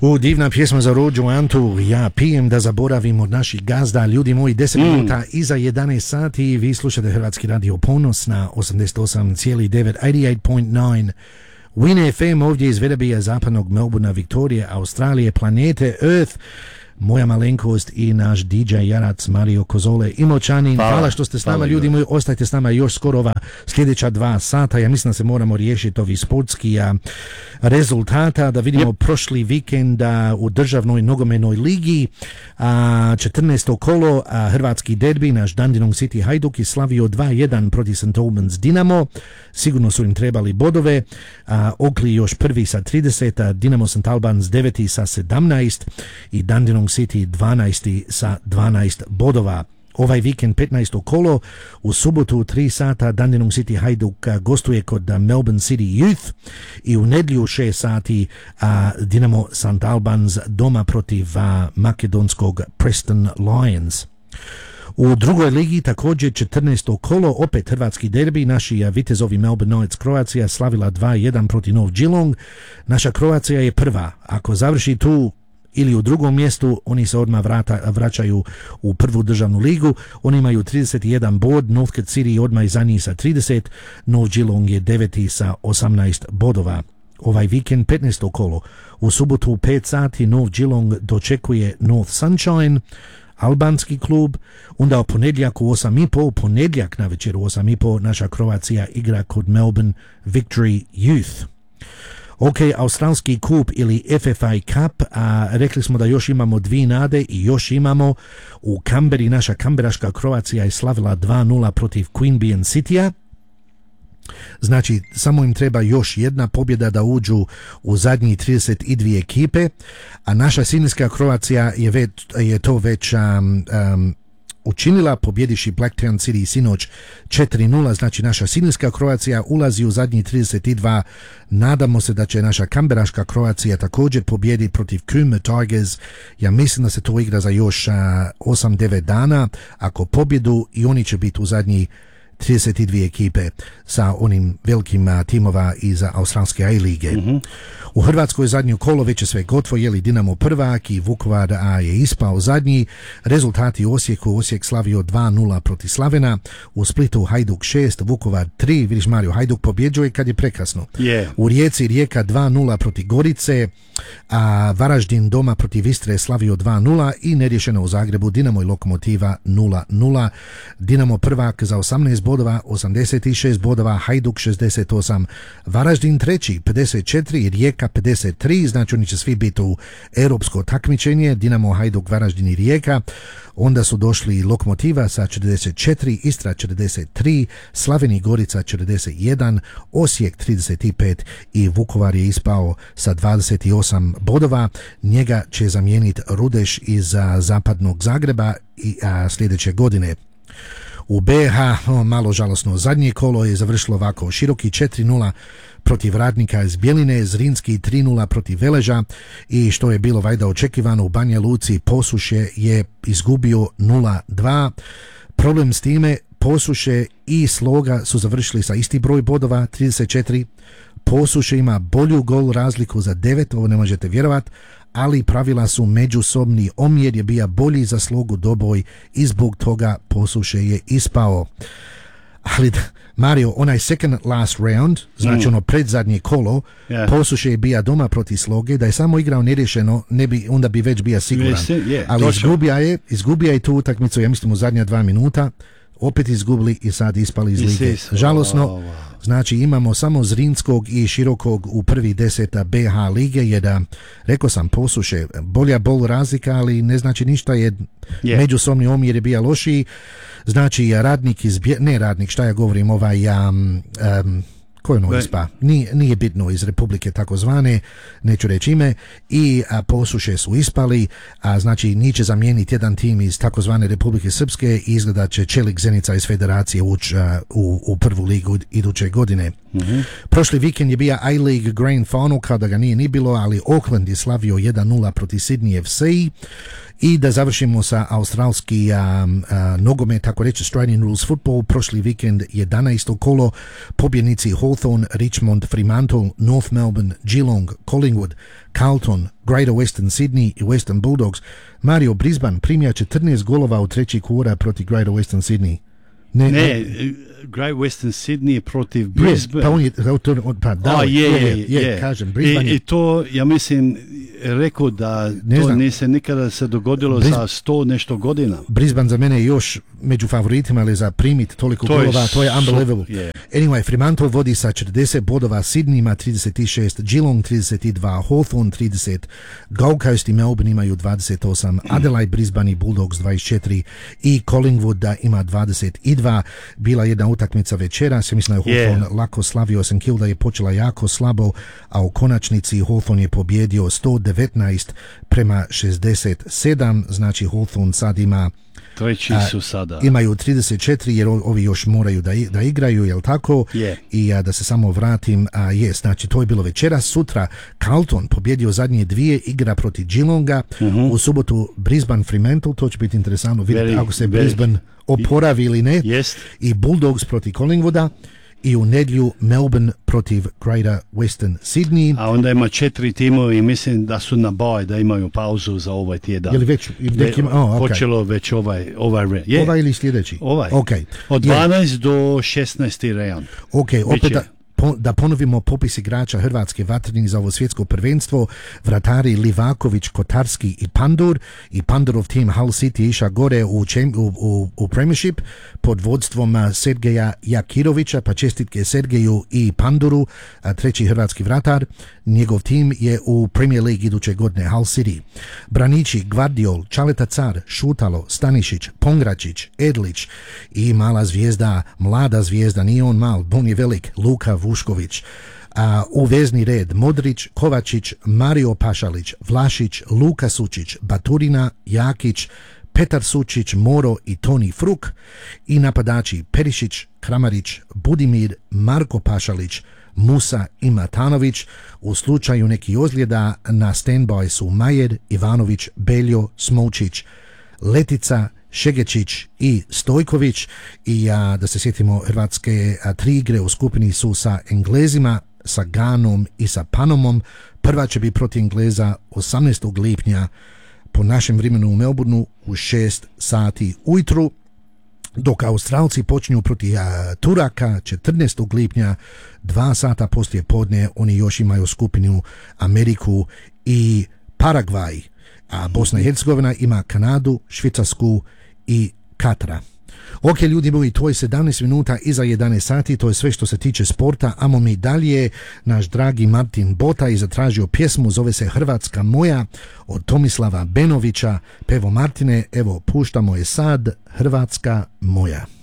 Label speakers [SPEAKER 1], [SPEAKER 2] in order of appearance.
[SPEAKER 1] Divna pjesma za Rođu Antu. Ja pijem da zaboravim od naših gazda. Ljudi moji, 10 minuta iza 11 sati. Vi slušate Hrvatski radio Ponos na 88,9 88.9 Win FM ovdje iz Vedabija, zapadnog Melbourna, Viktorije, Australije, planete Earth. Moja malenkost i naš DJ Jarac Mario Kozole Imoćanin. Hvala što ste s nama, ljudi moji, ostajte s nama još skoro ova sljedeća 2 sata. Ja mislim da se moramo riješiti ovi sportski rezultata, da vidimo prošli vikend u državnoj nogometnoj ligi, 14. kolo, hrvatski derbi, naš Dandenong City Hajduk je slavio 2-1 protiv St. Albans Dinamo. Sigurno su im trebali bodove. Oakley još prvi sa 30, Dinamo St. Albans 9 sa 17 i Dandenong City 12 sa 12 bodova. Ovaj vikend 15. kolo, u subotu u 3 sata Dandenong City Hajduk gostuje kod Melbourne City Youth i u nedjelju 6 sati Dinamo St. Albans doma protiv makedonskog Preston Lions. U drugoj ligi također 14. kolo, opet hrvatski derbi, naši vitezovi Melbourne Knights Kroacija slavila 2-1 protiv North Geelong. Naša Kroacija je prva. Ako završi tu ili u drugom mjestu, oni se odmah vraćaju u prvu državnu ligu. Oni imaju 31 bod, Northcote City odmah iza njih sa 30, North Geelong je 9 sa 18 bodova. Ovaj vikend 15. kolo, u subotu u 5 sati North Geelong dočekuje North Sunshine, albanski klub. Onda u ponedjeljak u 8.30, ponedjeljak na večer u 8.30, naša Kroacija igra kod Melbourne Victory Youth. Ok, australski kup ili FFA Cup, rekli smo da još imamo 2 nade i još imamo u Kamberi. Naša kamberaška Kroacija je slavila 2-0 protiv Queanbeyan Citya. Znači, samo im treba još jedna pobjeda da uđu u zadnji 32 ekipe, a naša sinijska Kroacija je to već učinila, pobjediši Blacktown City sinoć 4-0, znači naša sinijska Kroacija ulazi u zadnji 32. Nadamo se da će naša kamberaška Kroacija također pobjediti protiv Coombe Tigers. Ja mislim da se to igra za još 8-9 dana. Ako pobjedu, i oni će biti u zadnji 32 ekipe sa onim velikim timova iz australske A-lige. U Hrvatskoj zadnju kolo već je sve gotovo, jeli Dinamo prvak i Vukovar je ispao zadnji. Rezultati u Osijeku: Osijek slavio 2-0 protiv Slavena, u Splitu Hajduk 6, Vukovar 3. Vidiš, Mario, Hajduk pobjeđuje kad je prekasno. U Rijeci Rijeka 2-0 protiv Gorice, a Varaždin doma protiv Istre slavio 2-0 i neriješeno u Zagrebu Dinamo i Lokomotiva 0-0. Dinamo prvak za 18 bodova, 86 bodova, Hajduk 68, Varaždin treći 54, Rijeka 53, znači oni će svi biti u europsko takmičenje, Dinamo, Hajduk, Varaždin i Rijeka. Onda su došli Lokomotiva sa 44, Istra 43, Slaven i Gorica 41, Osijek 35 i Vukovar je ispao sa 28 bodova. Njega će zamijeniti Rudeš iz zapadnog Zagreba sljedeće godine. U BH, malo žalosno, zadnje kolo je završilo ovako: Široki 4-0 protiv Radnika iz Bjeline, Zrinski 3-0 protiv Veleža i što je bilo vajda očekivano, u Banja Luci Posuše je izgubio 0-2. Problem s time, Posuše i Sloga su završili sa isti broj bodova, 34. Posuše ima bolju gol razliku za 9, ovo ne možete vjerovati, ali pravila su međusobni, omjer je bio bolji za Slogu Doboj i zbog toga Posuše je ispao. Ali Mario, onaj second last round, znači ono predzadnje kolo, Posuše je bio doma protiv Sloge, da je samo igrao neriješeno, onda bi već bio siguran. Ali izgubija je tu utakmicu, ja mislim u zadnja 2 minuta, opet izgubili i sad ispali iz lige. Žalosno, znači imamo samo Zrinskog i Širokog u prvi 10 BH lige, jer da, rekao sam, Posuše, bolja bol razlika, ali ne znači ništa, je međusobni omjer je bio lošiji. Znači Radnik šta ja govorim, koje ono ispa, nije bitno, iz Republike takozvane, neću reći ime, i Posuše su ispali, znači njih će zamijeniti jedan tim iz takozvane Republike Srpske i izgleda će Čelik Zenica iz Federacije ući u prvu ligu iduće godine. Prošli vikend je bio A-League Grand Final, kao da ga nije ni bilo, ali Auckland je slavio 1-0 protiv Sydney FC. I da završimo sa australski nogomet, tako reći Australian Rules Football, prošli vikend 11. kolo, pobjednici Hawthorn, Richmond, Fremantle, North Melbourne, Geelong, Collingwood, Carlton, Greater Western Sydney i Western Bulldogs. Mario, Brisbane primja 14 golova u treći kvora protiv Greater Western Sydney.
[SPEAKER 2] Ne, Great Western Sydney protiv Brisbane.
[SPEAKER 1] Pa on je, kažem, Brisbane
[SPEAKER 2] I to, ja mislim, rekao da to nije se nikada se dogodilo za 100 nešto godina.
[SPEAKER 1] Brisbane za mene je još među favoritima, ali za primit toliko golova, to je unbelievable. Anyway, Fremantle vodi sa 40 bodova, Sydney ima 36, Geelong 32, Hawthorn 30, Gold Coast i Melbourne imaju 28, Adelaide, Brisbane i Bulldogs 24 i Collingwood ima 22. Bila jedna utakmica večeras, ja mislim da je Hawthorn lako slavio, St Kilda je počela jako slabo, a u konačnici Hawthorn je pobjedio 119-67, znači Hawthorn sad ima
[SPEAKER 2] treći su sada.
[SPEAKER 1] Imaju 34 jer ovi još moraju da igraju, jel tako? I da se samo vratim, znači to je bilo večeras. Sutra Carlton pobjedio zadnje dvije, igra protiv Geelonga, u subotu Brisbane Fremantle, to će biti interesantno vidjeti ako se Brisbane oporavi ili ne, i Bulldogs protiv Collingwooda, i u nedjelju Melbourne protiv Greater Western Sydney.
[SPEAKER 2] A onda ima 4 timovi i mislim da su na baj, da imaju pauzu za ovaj tjedan.
[SPEAKER 1] Je li već?
[SPEAKER 2] Počelo već ovaj
[SPEAKER 1] ili sljedeći?
[SPEAKER 2] Ovaj. Od 12 do 16. rajon.
[SPEAKER 1] Opet da ponovimo popis igrača Hrvatske Vatreni za ovo svjetsko prvenstvo. Vratari Livaković, Kotarski i Pandur. I Pandurov tim Hull City iša gore u Premiership pod vodstvom Sergeja Jakirovića, pa čestitke Sergeju i Panduru, treći hrvatski vratar. Njegov tim je u Premier League iduće godine. Hull City. Branići, Gvardiol, Čaleta Car, Šutalo, Stanišić, Pongračić, Edlić i mala zvijezda, mlada zvijezda, nije on mal, on je velik, Luka Vušković. U vezni red Modrić, Kovačić, Mario Pašalić, Vlašić, Luka Sučić, Baturina, Jakić, Petar Sučić, Moro i Toni Fruk. I napadači Perišić, Kramarić, Budimir, Marko Pašalić, Musa i Matanović. U slučaju nekih ozljeda na standby su Majer, Ivanović, Beljo, Smolčić, Letica, Šegečić i Stojković. I da se sjetimo, hrvatske tri igre u skupini su sa Englezima, sa Ganom i sa Panamom. Prva će biti protiv Engleza 18. lipnja po našem vremenu u Melbourneu u 6 sati ujutru, dok Australci počinju protiv Turaka 14. lipnja 2 sata poslije podne. Oni još imaju skupinu Ameriku i Paragvaj, a Bosna i Hercegovina ima Kanadu, Švicarsku i Katara. Ok, ljudi moji, to je 17 minuta iza 11 sati, to je sve što se tiče sporta. Amo mi dalje, naš dragi Martin Bota je zatražio pjesmu, zove se Hrvatska moja, od Tomislava Benovića. Pevo Martine, evo, puštamo je sad, Hrvatska moja.